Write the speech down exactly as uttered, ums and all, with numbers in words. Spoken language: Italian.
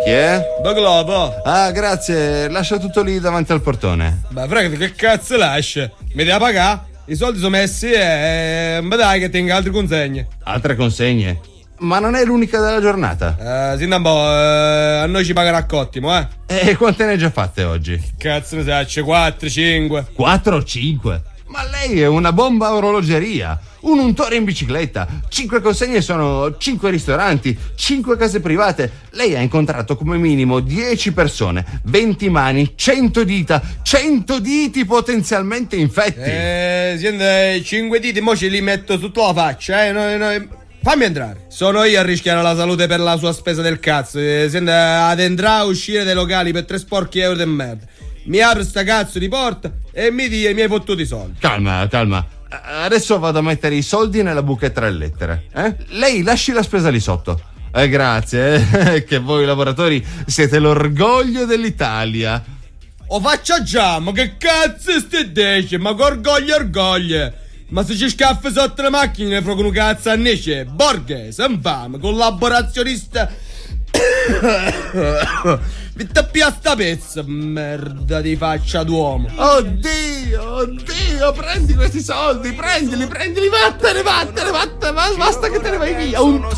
Chi è? Baglovo. Ah, grazie, lascia tutto lì davanti al portone. Ma frega, che cazzo lascia? Mi devi pagare? I soldi sono messi e... ma dai che tengo altre consegne. Altre consegne? Ma non è l'unica della giornata. Eh, sì, un po', eh, a noi ci pagano a cottimo, eh. E quante ne hai già fatte oggi? Cazzo ne sai, quattro, cinque. quattro o cinque? Ma lei è una bomba a orologeria, un untore in bicicletta, cinque consegne sono cinque ristoranti, cinque case private. Lei ha incontrato come minimo dieci persone, venti mani, cento dita, cento diti potenzialmente infetti. Eh, siete cinque diti, mo ce li metto sotto la faccia, eh. Noi, noi... Fammi entrare. Sono io a rischiare la salute per la sua spesa del cazzo. Eh, sente ad entrare e uscire dai locali per tre sporchi euro di merda. Mi apre sta cazzo di porta e mi dia i miei fottuti soldi. Calma, calma. Adesso vado a mettere i soldi nella buchetta delle lettere. Eh? Lei lasci la spesa lì sotto. Eh, grazie, eh? Che voi lavoratori siete l'orgoglio dell'Italia. O faccia già, ma che cazzo stai dice? Ma che orgoglio, orgoglio. Ma se ci scaffa sotto le macchine ne frogano cazzo a nece. Borghese, infame, collaborazionista. Mi tappia sta pezza, merda di faccia d'uomo. Oddio, oddio, prendi questi soldi, prendili, prendili, vattene, vattene, vattene, basta che te ne vai via. Un